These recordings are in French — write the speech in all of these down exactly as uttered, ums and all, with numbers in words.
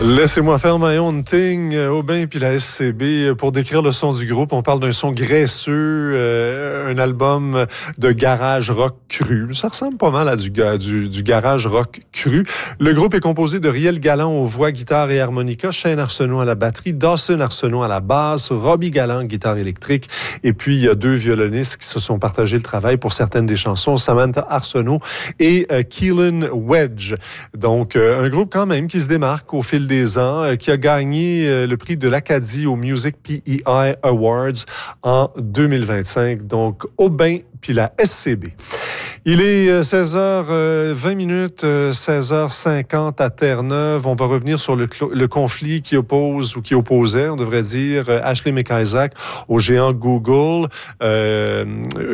Laissez-moi faire my own thing, Aubin puis la S C B. Pour décrire le son du groupe, on parle d'un son graisseux, euh, un album de garage rock cru. Ça ressemble pas mal à du, du, du garage rock cru. Le groupe est composé de Riel Galland aux voix, guitare et harmonica, Shane Arsenault à la batterie, Dawson Arsenault à la basse, Robbie Galland, guitare électrique, et puis il y a deux violonistes qui se sont partagés le travail pour certaines des chansons, Samantha Arsenault et euh, Keelan Wedge. Donc, euh, un groupe quand même qui se démarque au fil des ans, euh, qui a gagné euh, le prix de l'Acadie au Music P E I Awards en deux mille vingt-cinq. Donc, Aubin puis la S C B. Il est seize heures vingt minutes, seize heures cinquante à Terre-Neuve. On va revenir sur le, le conflit qui oppose ou qui opposait, on devrait dire, Ashley McIsaac au géant Google. Euh,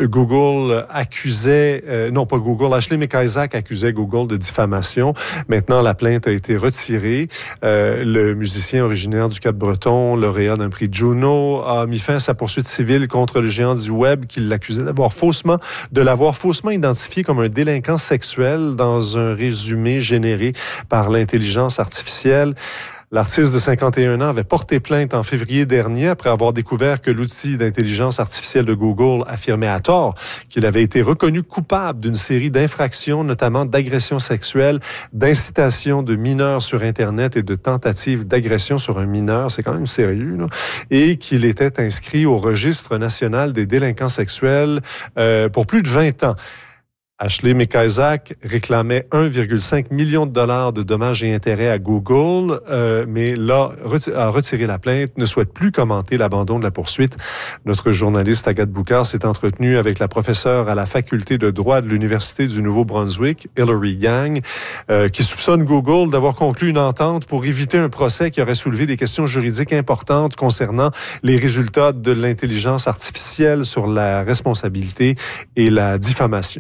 Google accusait, euh, non pas Google, Ashley McIsaac accusait Google de diffamation. Maintenant, la plainte a été retirée. Euh, le musicien originaire du Cap-Breton, lauréat d'un prix Juno, a mis fin à sa poursuite civile contre le géant du web qui l'accusait d'avoir faussement de l'avoir faussement identifié comme un délinquant sexuel dans un résumé généré par l'intelligence artificielle. L'artiste de cinquante et un ans avait porté plainte en février dernier après avoir découvert que l'outil d'intelligence artificielle de Google affirmait à tort qu'il avait été reconnu coupable d'une série d'infractions, notamment d'agression sexuelle, d'incitation de mineurs sur Internet et de tentatives d'agression sur un mineur. C'est quand même sérieux, là. Et qu'il était inscrit au registre national des délinquants sexuels euh, pour plus de vingt ans. Ashley McIsaac réclamait un virgule cinq million de dollars de dommages et intérêts à Google, euh, mais là, a retiré la plainte, ne souhaite plus commenter l'abandon de la poursuite. Notre journaliste Agathe Boucard s'est entretenue avec la professeure à la faculté de droit de l'Université du Nouveau-Brunswick, Hilary Yang, euh, qui soupçonne Google d'avoir conclu une entente pour éviter un procès qui aurait soulevé des questions juridiques importantes concernant les résultats de l'intelligence artificielle sur la responsabilité et la diffamation.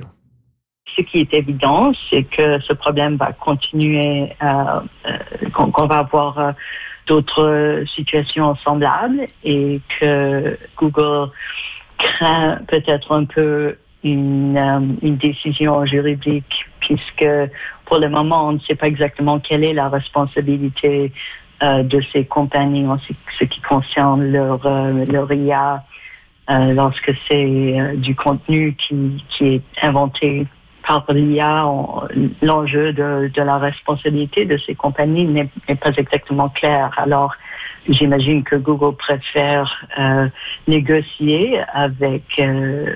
Ce qui est évident, c'est que ce problème va continuer, euh, euh, qu'on, qu'on va avoir euh, d'autres situations semblables et que Google craint peut-être un peu une, euh, une décision juridique puisque pour le moment, on ne sait pas exactement quelle est la responsabilité euh, de ces compagnies en ce qui concerne leur, euh, leur I A euh, lorsque c'est euh, du contenu qui, qui est inventé par l'I A. L'enjeu de, de la responsabilité de ces compagnies n'est, n'est pas exactement clair. Alors, j'imagine que Google préfère euh, négocier avec euh,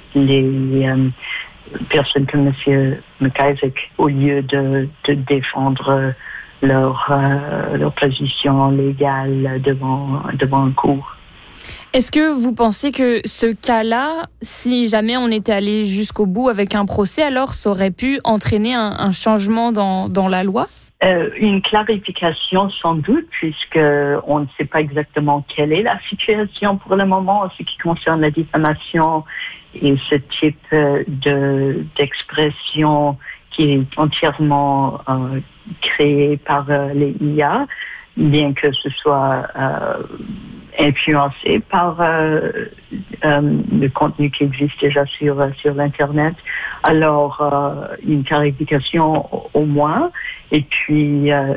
les euh, personnes comme M. McIsaac au lieu de, de défendre leur, euh, leur position légale devant, devant un cour. Est-ce que vous pensez que ce cas-là, si jamais on était allé jusqu'au bout avec un procès, alors ça aurait pu entraîner un, un changement dans, dans la loi? Euh, une clarification sans doute, puisque on ne sait pas exactement quelle est la situation pour le moment en ce qui concerne la diffamation et ce type de, d'expression qui est entièrement euh, créée par euh, les I A, bien que ce soit euh, influencé par euh, euh, le contenu qui existe déjà sur sur l'internet. Alors euh, une clarification au, au moins. Et puis euh,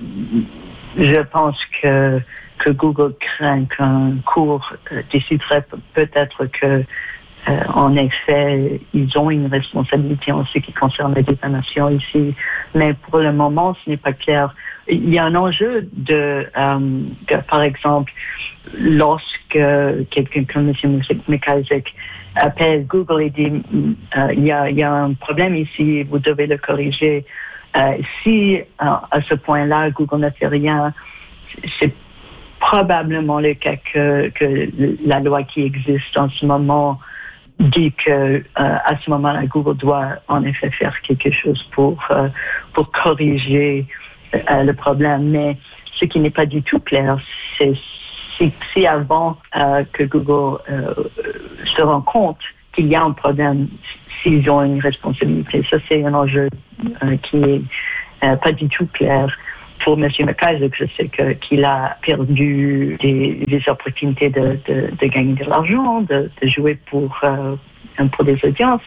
je pense que que Google craint qu'un cours euh, déciderait peut-être que Euh, en effet, ils ont une responsabilité en ce qui concerne la diffamation ici, mais pour le moment, ce n'est pas clair. Il y a un enjeu de, euh, de par exemple, lorsque quelqu'un comme M. McIsaac appelle Google et dit euh, il y a, il y a un problème ici, vous devez le corriger. Euh, si euh, à ce point-là, Google ne fait rien, c'est probablement le cas que, que la loi qui existe en ce moment dit que euh, à ce moment-là, Google doit en effet faire quelque chose pour euh, pour corriger euh, le problème. Mais ce qui n'est pas du tout clair, c'est si, si avant euh, que Google euh, se rend compte qu'il y a un problème, s'ils ont une responsabilité. Ça, c'est un enjeu euh, qui est euh, pas du tout clair. Pour M. McIsaac, je sais que, qu'il a perdu des, des opportunités de, de, de gagner de l'argent, de, de jouer pour, euh, pour des audiences.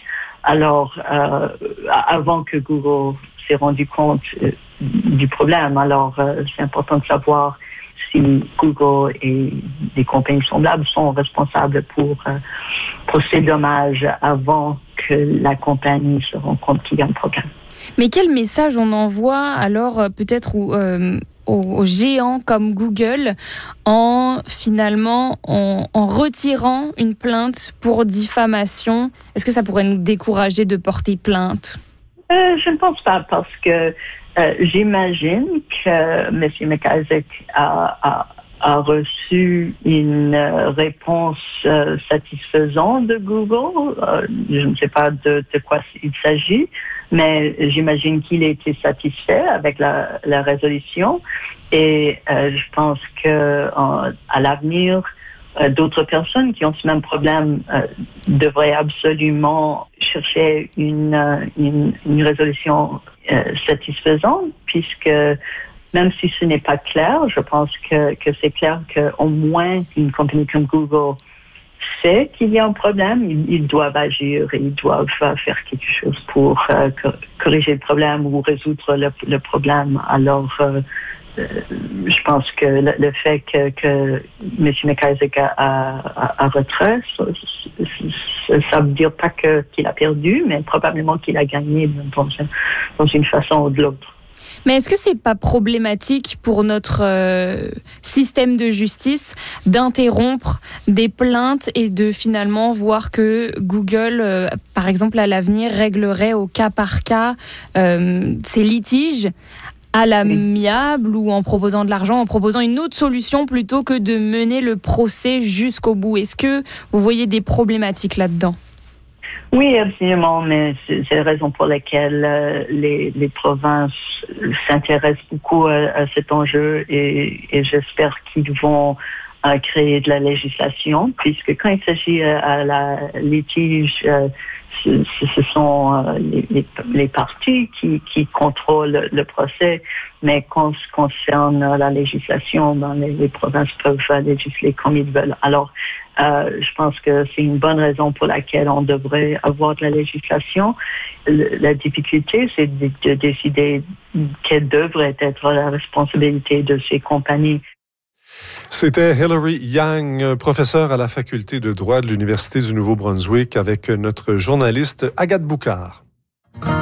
alors, euh, avant que Google s'est rendu compte euh, du problème, alors euh, c'est important de savoir si Google et des compagnies semblables sont responsables pour, euh, pour ces dommages avant que la compagnie se rende compte qu'il y a un problème. Mais quel message on envoie alors euh, peut-être où, euh, aux, aux géants comme Google en finalement en, en retirant une plainte pour diffamation? Est-ce que ça pourrait nous décourager de porter plainte? Euh, je ne pense pas parce que euh, j'imagine que M. McIsaac a, a, a reçu une euh, réponse euh, satisfaisante de Google. Euh, je ne sais pas de, de quoi il s'agit, mais j'imagine qu'il a été satisfait avec la, la résolution et euh, je pense que en, à l'avenir, euh, d'autres personnes qui ont ce même problème euh, devraient absolument chercher une, euh, une, une résolution euh, satisfaisante, puisque même si ce n'est pas clair, je pense que, que c'est clair qu'au moins une compagnie comme Google sait qu'il y a un problème, ils, ils doivent agir, ils doivent faire quelque chose pour euh, corriger le problème ou résoudre le, le problème. Alors, euh, euh, je pense que le, le fait que, que M. McIsaac a, a, a retrait, ça, ça veut dire pas que, qu'il a perdu, mais probablement qu'il a gagné dans, dans une façon ou de l'autre. Mais est-ce que c'est pas problématique pour notre euh, système de justice d'interrompre des plaintes et de finalement voir que Google, euh, par exemple à l'avenir, réglerait au cas par cas euh, ces litiges à l'amiable ou en proposant de l'argent, en proposant une autre solution plutôt que de mener le procès jusqu'au bout? Est-ce que vous voyez des problématiques là-dedans? Oui, absolument, mais c'est, c'est la raison pour laquelle euh, les, les provinces s'intéressent beaucoup à, à cet enjeu et, et j'espère qu'ils vont euh, créer de la législation, puisque quand il s'agit euh, à la litige, euh, ce, ce sont euh, les, les, les parties qui, qui contrôlent le, le procès, mais quand ce concerne la législation, ben, les, les provinces peuvent législer comme ils veulent. Alors, Euh, je pense que c'est une bonne raison pour laquelle on devrait avoir de la législation. Le, la difficulté, c'est de, de décider quelle devrait être la responsabilité de ces compagnies. C'était Hilary Yang, professeure à la faculté de droit de l'Université du Nouveau-Brunswick, avec notre journaliste Agathe Boucard.